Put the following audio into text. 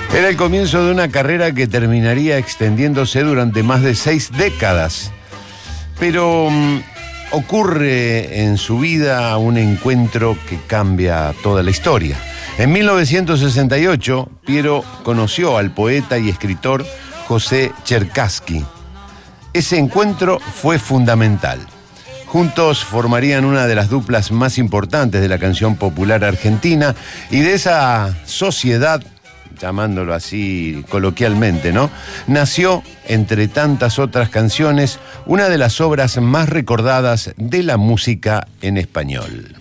Era el comienzo de una carrera que terminaría extendiéndose durante más de 6 décadas. Pero ocurre en su vida un encuentro que cambia toda la historia. En 1968, Piero conoció al poeta y escritor José Cherkassky. Ese encuentro fue fundamental. Juntos formarían una de las duplas más importantes de la canción popular argentina, y de esa sociedad, llamándolo así coloquialmente, ¿no?, nació, entre tantas otras canciones, una de las obras más recordadas de la música en español.